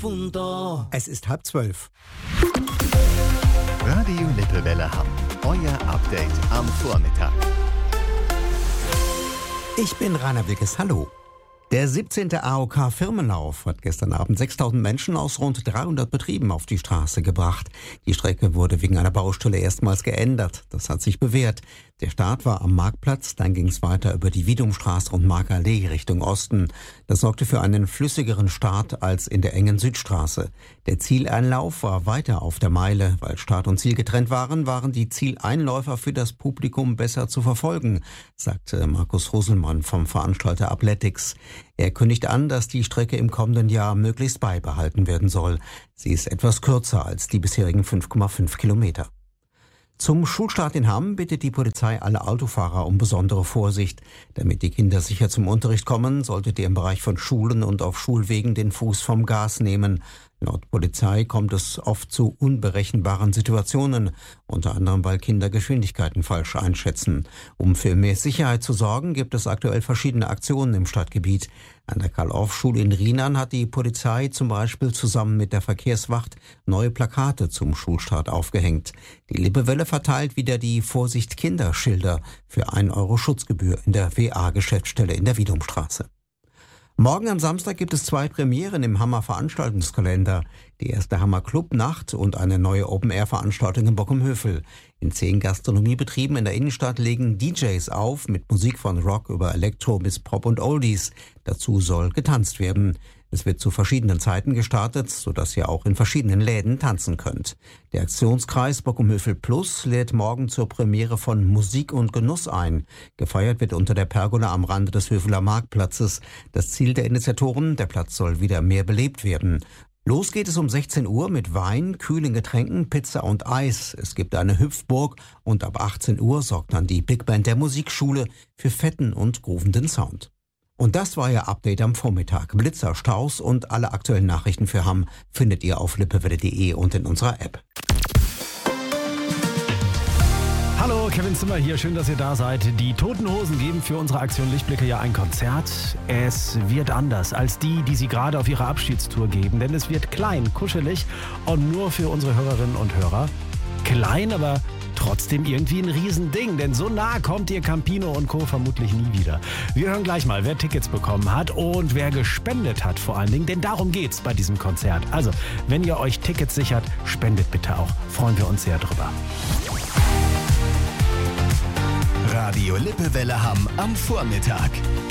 105.8. Es ist 11:30. Radio Lippewelle Hamm. Euer Update am Vormittag. Ich bin Rainer Wilkes. Hallo. Der 17. AOK-Firmenlauf hat gestern Abend 6.000 Menschen aus rund 300 Betrieben auf die Straße gebracht. Die Strecke wurde wegen einer Baustelle erstmals geändert. Das hat sich bewährt. Der Start war am Marktplatz, dann ging es weiter über die Wiedumstraße und Markallee Richtung Osten. Das sorgte für einen flüssigeren Start als in der engen Südstraße. Der Zieleinlauf war weiter auf der Meile. Weil Start und Ziel getrennt waren die Zieleinläufer für das Publikum besser zu verfolgen, sagte Markus Rosselmann vom Veranstalter Athletics. Er kündigt an, dass die Strecke im kommenden Jahr möglichst beibehalten werden soll. Sie ist etwas kürzer als die bisherigen 5,5 Kilometer. Zum Schulstart in Hamm bittet die Polizei alle Autofahrer um besondere Vorsicht. Damit die Kinder sicher zum Unterricht kommen, solltet ihr im Bereich von Schulen und auf Schulwegen den Fuß vom Gas nehmen. Laut Polizei kommt es oft zu unberechenbaren Situationen, unter anderem weil Kinder Geschwindigkeiten falsch einschätzen. Um für mehr Sicherheit zu sorgen, gibt es aktuell verschiedene Aktionen im Stadtgebiet. An der Karl-Orff-Schule in Rienan hat die Polizei zum Beispiel zusammen mit der Verkehrswacht neue Plakate zum Schulstart aufgehängt. Die Lippewelle verteilt wieder die Vorsicht-Kinder-Schilder für 1 Euro Schutzgebühr in der WA-Geschäftsstelle in der Wiedumstraße. Morgen am Samstag gibt es 2 Premieren im Hammer Veranstaltungskalender. Die erste Hammer Club-Nacht und eine neue Open-Air-Veranstaltung in Bockumhövel. In 10 Gastronomiebetrieben in der Innenstadt legen DJs auf mit Musik von Rock über Elektro bis Pop und Oldies. Dazu soll getanzt werden. Es wird zu verschiedenen Zeiten gestartet, sodass ihr auch in verschiedenen Läden tanzen könnt. Der Aktionskreis Bockumhövel Plus lädt morgen zur Premiere von Musik und Genuss ein. Gefeiert wird unter der Pergola am Rande des Höveler Marktplatzes. Das Ziel der Initiatoren, der Platz soll wieder mehr belebt werden. Los geht es um 16 Uhr mit Wein, kühlen Getränken, Pizza und Eis. Es gibt eine Hüpfburg und ab 18 Uhr sorgt dann die Big Band der Musikschule für fetten und groovenden Sound. Und das war Ihr Update am Vormittag. Blitzer, Staus und alle aktuellen Nachrichten für Hamm findet ihr auf lippewelle.de und in unserer App. Hallo, Kevin Zimmer hier. Schön, dass ihr da seid. Die Toten Hosen geben für unsere Aktion Lichtblicke ja ein Konzert. Es wird anders als die sie gerade auf ihrer Abschiedstour geben. Denn es wird klein, kuschelig und nur für unsere Hörerinnen und Hörer. Klein, aber trotzdem irgendwie ein Riesending, denn so nah kommt ihr Campino und Co. vermutlich nie wieder. Wir hören gleich mal, wer Tickets bekommen hat und wer gespendet hat vor allen Dingen, denn darum geht's bei diesem Konzert. Also, wenn ihr euch Tickets sichert, spendet bitte auch. Freuen wir uns sehr drüber. Radio Lippewelle Hamm am Vormittag.